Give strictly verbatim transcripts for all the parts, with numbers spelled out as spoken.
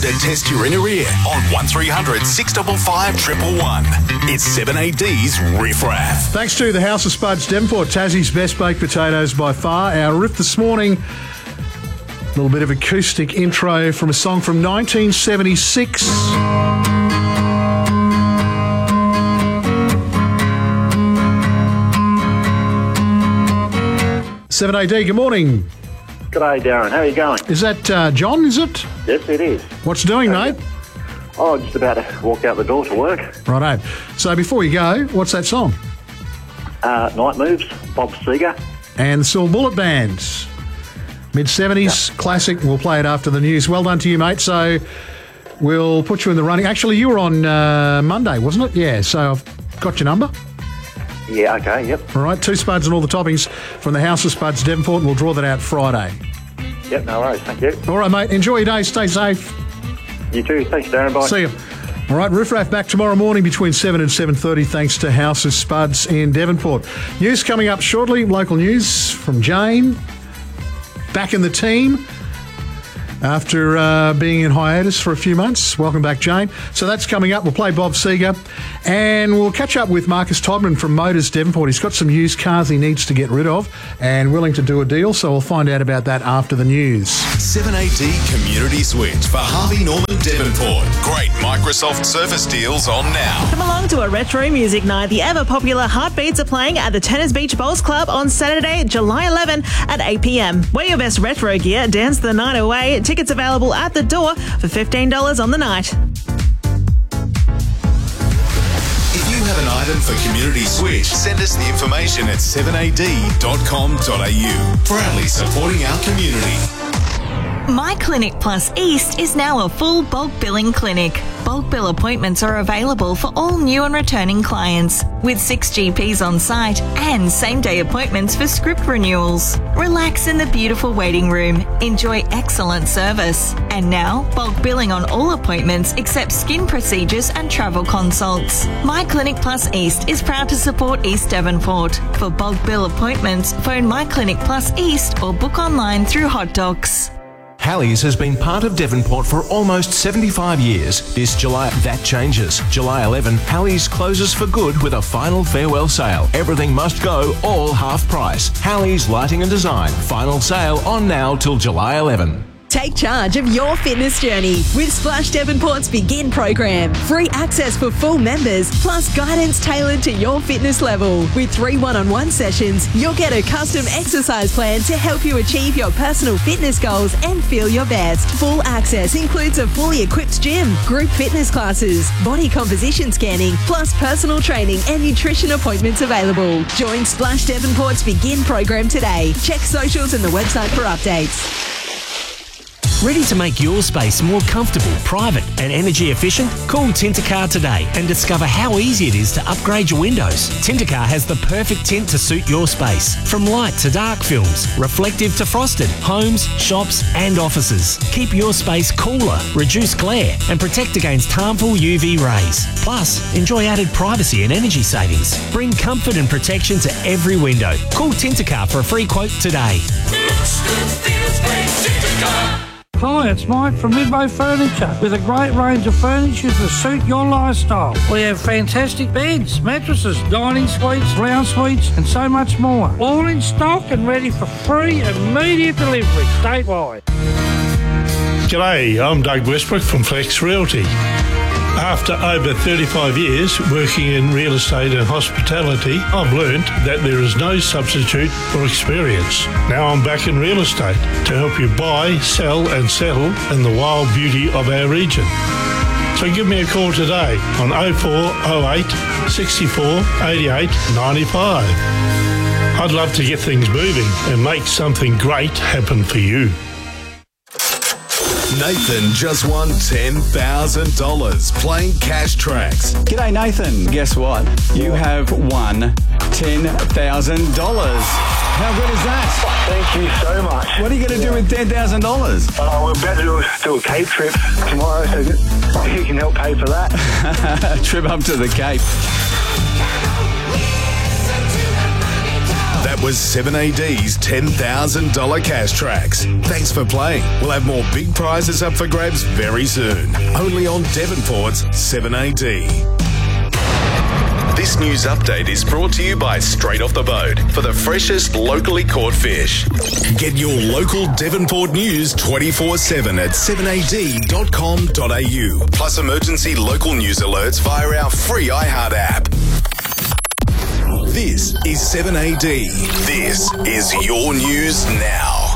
to test your inner ear on one three hundred six five five one one one. It's seven A D's Riff Raff. Thanks to the House of Spuds Devonport, Tassie's best baked potatoes by far. Our riff this morning, a little bit of acoustic intro from a song from nineteen seventy-six. seven A D, good morning. G'day, Darren. How are you going? Is that uh, John, is it? Yes, it is. What's doing, uh, mate? Oh, just about to walk out the door to work. Righto. So before you go, what's that song? Uh, Night Moves, Bob Seger. And the Silver Bullet Band. mid-seventies, yeah. Classic. We'll play it after the news. Well done to you, mate. So we'll put you in the running. Actually, you were on uh, Monday, wasn't it? Yeah, so I've got your number. Yeah, okay, yep. All right, two spuds and all the toppings from the House of Spuds Devonport, and we'll draw that out Friday. Yep, no worries, thank you. All right, mate, enjoy your day, stay safe. You too, thanks, Darren, bye. See you. All right, Riff Raff back tomorrow morning between seven and seven thirty, thanks to House of Spuds in Devonport. News coming up shortly, local news from Jane. Back in the team after uh, being in hiatus for a few months. Welcome back, Jane. So that's coming up. We'll play Bob Seger and we'll catch up with Marcus Todman from Motors Devonport. He's got some used cars he needs to get rid of and willing to do a deal, so we'll find out about that after the news. seven A D Community Switch for Harvey Norman Devonport. Great Microsoft Surface deals on now. Come along to a retro music night. The ever-popular Heartbeats are playing at the Tennis Beach Bowls Club on Saturday, July eleventh at eight p.m. Wear your best retro gear, dance the night away. Tickets available at the door for fifteen dollars on the night. If you have an item for Community Switch, send us the information at seven a d dot com dot a u. Proudly supporting our community. My Clinic Plus East is now a full bulk billing clinic. Bulk bill appointments are available for all new and returning clients, with six G Ps on site and same-day appointments for script renewals. Relax in the beautiful waiting room. Enjoy excellent service. And now, bulk billing on all appointments except skin procedures and travel consults. My Clinic Plus East is proud to support East Devonport. For bulk bill appointments, phone My Clinic Plus East or book online through Hot Docs. Halley's has been part of Devonport for almost seventy-five years. This July, that changes. July eleventh, Halley's closes for good with a final farewell sale. Everything must go, all half price. Halley's Lighting and Design. Final sale on now till July eleventh. Take charge of your fitness journey with Splash Devonport's Begin program. Free access for full members, plus guidance tailored to your fitness level. With three one-on-one sessions, you'll get a custom exercise plan to help you achieve your personal fitness goals and feel your best. Full access includes a fully equipped gym, group fitness classes, body composition scanning, plus personal training and nutrition appointments available. Join Splash Devonport's Begin program today. Check socials and the website for updates. Ready to make your space more comfortable, private and energy efficient? Call Tintercar today and discover how easy it is to upgrade your windows. Tintercar has the perfect tint to suit your space. From light to dark films, reflective to frosted, homes, shops and offices. Keep your space cooler, reduce glare and protect against harmful U V rays. Plus, enjoy added privacy and energy savings. Bring comfort and protection to every window. Call Tintercar for a free quote today. Hi, it's Mike from Midway Furniture with a great range of furniture to suit your lifestyle. We have fantastic beds, mattresses, dining suites, lounge suites and so much more. All in stock and ready for free immediate delivery statewide. G'day, I'm Doug Westbrook from Flex Realty. After over thirty-five years working in real estate and hospitality, I've learned that there is no substitute for experience. Now I'm back in real estate to help you buy, sell and settle in the wild beauty of our region. So give me a call today on oh four oh eight, sixty-four, eighty-eight, ninety-five. I'd love to get things moving and make something great happen for you. Nathan just won ten thousand dollars playing Cash Tracks. G'day, Nathan. Guess what? You have won ten thousand dollars. How good is that? Thank you so much. What are you going to do with ten thousand dollars? Uh, we're about to do a, do a Cape trip tomorrow, so if you can help pay for that. Trip up to the Cape. That was seven A D's ten thousand dollars cash tracks. Thanks for playing. We'll have more big prizes up for grabs very soon. Only on Devonport's seven A D. This news update is brought to you by Straight Off the Boat for the freshest locally caught fish. Get your local Devonport news twenty-four seven at seven A D dot com dot A U. Plus emergency local news alerts via our free iHeart app. This is seven A D. This is your news now.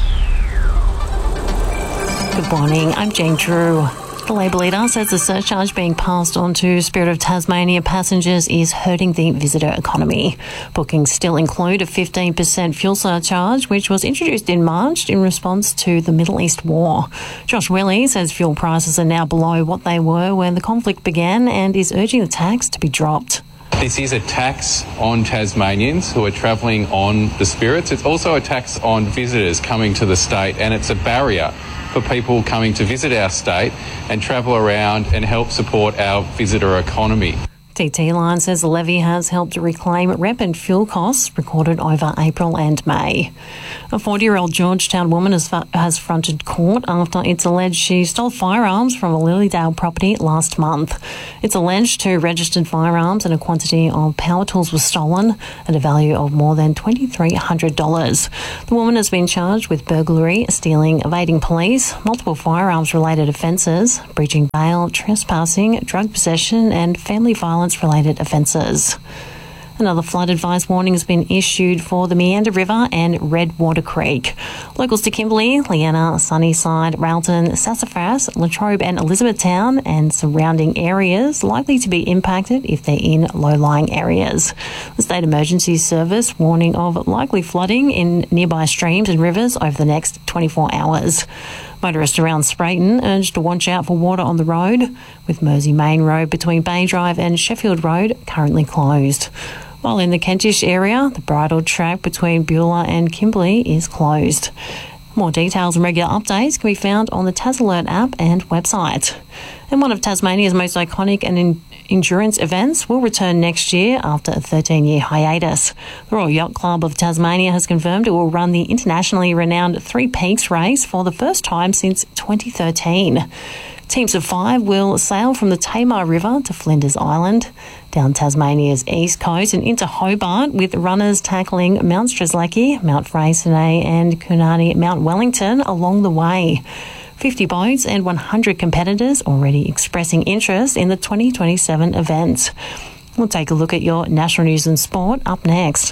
Good morning, I'm Jane Drew. The Labor leader says the surcharge being passed on to Spirit of Tasmania passengers is hurting the visitor economy. Bookings still include a fifteen percent fuel surcharge, which was introduced in March in response to the Middle East war. Josh Willey says fuel prices are now below what they were when the conflict began and is urging the tax to be dropped. This is a tax on Tasmanians who are travelling on the Spirits. It's also a tax on visitors coming to the state, and it's a barrier for people coming to visit our state and travel around and help support our visitor economy. T T Line says the levy has helped reclaim rep and fuel costs recorded over April and May. A forty-year-old Georgetown woman has, has fronted court after it's alleged she stole firearms from a Lilydale property last month. It's alleged two registered firearms and a quantity of power tools were stolen at a value of more than two thousand three hundred dollars. The woman has been charged with burglary, stealing, evading police, multiple firearms-related offences, breaching bail, trespassing, drug possession and family violence related offences. Another flood advice warning has been issued for the Meander River and Redwater Creek. Locals to Kimberley, Leanna, Sunnyside, Railton, Sassafras, Latrobe and Elizabethtown and surrounding areas likely to be impacted if they're in low-lying areas. The State Emergency Service warning of likely flooding in nearby streams and rivers over the next twenty-four hours. Motorists around Sprayton urged to watch out for water on the road, with Mersey Main Road between Bay Drive and Sheffield Road currently closed. While in the Kentish area, the bridle track between Beulah and Kimberley is closed. More details and regular updates can be found on the TasAlert app and website. And one of Tasmania's most iconic and in- endurance events will return next year after a thirteen-year hiatus. The Royal Yacht Club of Tasmania has confirmed it will run the internationally renowned Three Peaks race for the first time since twenty thirteen. Teams of five will sail from the Tamar River to Flinders Island, down Tasmania's east coast and into Hobart, with runners tackling Mount Strzelecki, Mount Freycinet and Cunardi Mount Wellington along the way. fifty boats and one hundred competitors already expressing interest in the twenty twenty-seven event. We'll take a look at your national news and sport up next.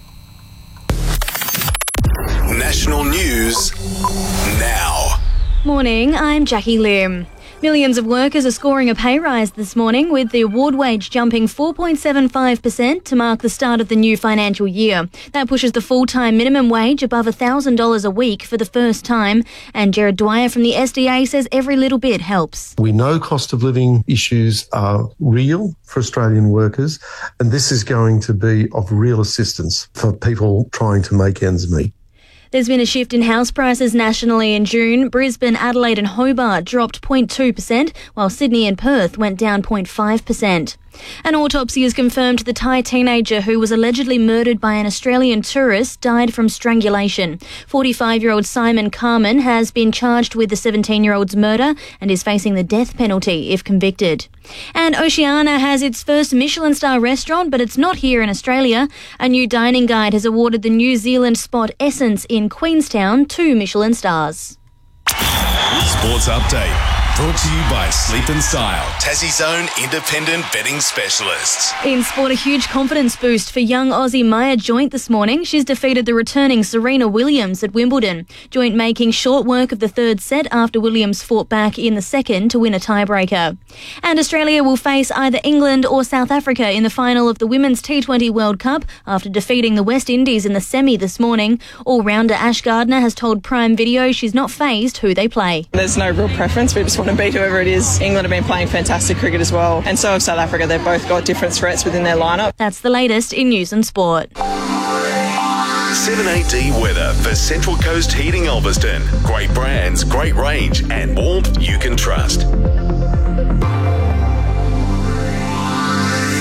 National news now. Morning, I'm Jackie Lim. Millions of workers are scoring a pay rise this morning, with the award wage jumping four point seven five percent to mark the start of the new financial year. That pushes the full-time minimum wage above one thousand dollars a week for the first time. And Jared Dwyer from the S D A says every little bit helps. We know cost of living issues are real for Australian workers, and this is going to be of real assistance for people trying to make ends meet. There's been a shift in house prices nationally in June. Brisbane, Adelaide and Hobart dropped zero point two percent, while Sydney and Perth went down zero point five percent. An autopsy has confirmed the Thai teenager who was allegedly murdered by an Australian tourist died from strangulation. forty-five-year-old Simon Carmen has been charged with the seventeen-year-old's murder and is facing the death penalty if convicted. And Oceania has its first Michelin star restaurant, but it's not here in Australia. A new dining guide has awarded the New Zealand spot Essence in Queenstown two Michelin stars. Sports update. Brought to you by Sleep and Style, Tassie's own independent betting specialists. In sport, a huge confidence boost for young Aussie Maya Joint this morning. She's defeated the returning Serena Williams at Wimbledon. Joint making short work of the third set after Williams fought back in the second to win a tiebreaker. And Australia will face either England or South Africa in the final of the Women's T twenty World Cup after defeating the West Indies in the semi this morning. All-rounder Ash Gardner has told Prime Video she's not fazed who they play. There's no real preference. We just want to beat whoever it is. England have been playing fantastic cricket as well, and so have South Africa. They've both got different threats within their lineup. That's the latest in news and sport. seven A D weather for Central Coast Heating Ulverston. Great brands, great range and warmth you can trust.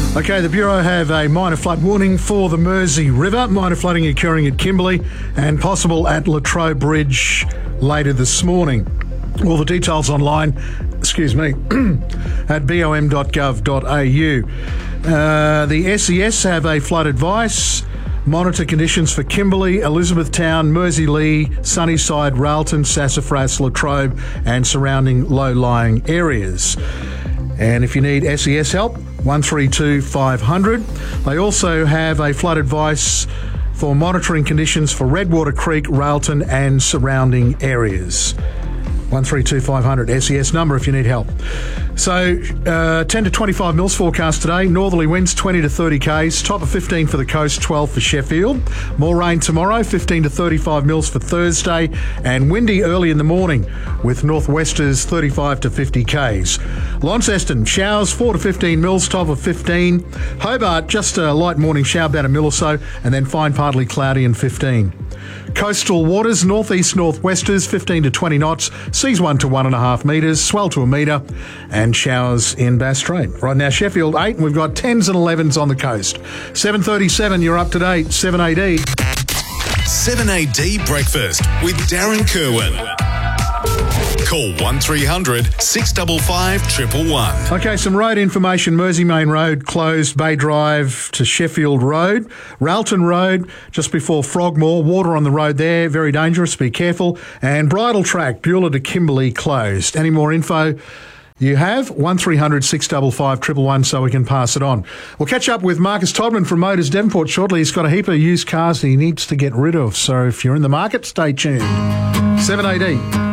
Okay, the Bureau have a minor flood warning for the Mersey River. Minor flooding occurring at Kimberley and possible at Latrobe Bridge later this morning. All the details online, excuse me, at b o m dot gov dot a u. Uh, the S E S have a flood advice. Monitor conditions for Kimberley, Elizabethtown, Mersey-Lee, Sunnyside, Railton, Sassafras, Latrobe and surrounding low-lying areas. And if you need S E S help, one three two five hundred. They also have a flood advice for monitoring conditions for Redwater Creek, Railton and surrounding areas. one three two five hundred S E S number if you need help. So, uh, ten to twenty-five mils forecast today. Northerly winds twenty to thirty k's. Top of fifteen for the coast, twelve for Sheffield. More rain tomorrow, fifteen to thirty-five mils for Thursday. And windy early in the morning with northwesters thirty-five to fifty k's. Launceston, showers four to fifteen mils, top of fifteen. Hobart, just a light morning shower, about a mil or so. And then fine partly cloudy and fifteen. Coastal waters, northeast northwesters, fifteen to twenty knots. Seas one to one and a half metres, swell to a metre, and showers in Bass Strait. Right now, Sheffield eight, and we've got tens and elevens on the coast. seven thirty-seven, you're up to date. seven A D. seven A D Breakfast with Darren Kerwin. Call one three hundred six five five one one one. Okay, some road information. Mersey Main Road closed, Bay Drive to Sheffield Road. Railton Road, just before Frogmore. Water on the road there, very dangerous, be careful. And Bridle Track, Beulah to Kimberley closed. Any more info? You have one three hundred six five five one one one so we can pass it on. We'll catch up with Marcus Todman from Motors Devonport shortly. He's got a heap of used cars that he needs to get rid of. So if you're in the market, stay tuned. seven A D.